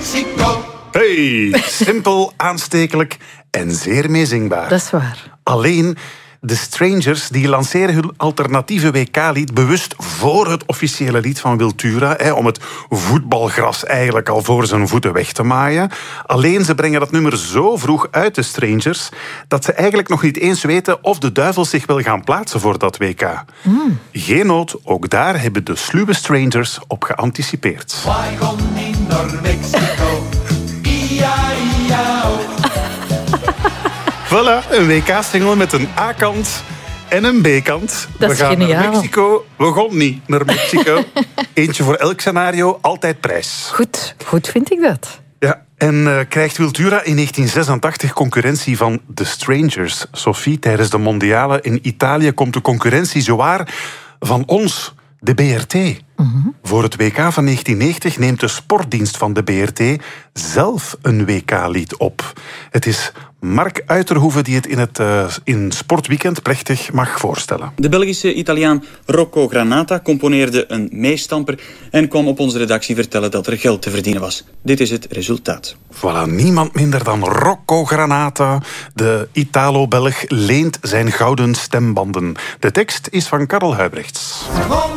Mexico. Hey, simpel, aanstekelijk en zeer meezingbaar. Dat is waar. Alleen, de Strangers die lanceren hun alternatieve WK-lied bewust voor het officiële lied van Wiltura, om het voetbalgras eigenlijk al voor zijn voeten weg te maaien. Alleen, ze brengen dat nummer zo vroeg uit, de Strangers, dat ze eigenlijk nog niet eens weten of de duivel zich wil gaan plaatsen voor dat WK. Geen nood, ook daar hebben de sluwe Strangers op geanticipeerd. Wagon in Mexico. Ia-ia-o. Voilà, een WK-single met een A-kant en een B-kant. Dat we is gaan geniaal. naar Mexico, we gaan niet naar Mexico. Eentje voor elk scenario, altijd prijs. Goed vind ik dat. Ja, en krijgt Wiltura in 1986 concurrentie van The Strangers. Sophie, tijdens de mondiale in Italië komt de concurrentie zowaar van ons, de BRT. Voor het WK van 1990 neemt de sportdienst van de BRT zelf een WK-lied op. Het is Mark Uiterhoeven die het in Sportweekend plechtig mag voorstellen. De Belgische Italiaan Rocco Granata componeerde een meestamper en kwam op onze redactie vertellen dat er geld te verdienen was. Dit is het resultaat. Voilà, niemand minder dan Rocco Granata. De Italo-Belg leent zijn gouden stembanden. De tekst is van Karel Huybrechts.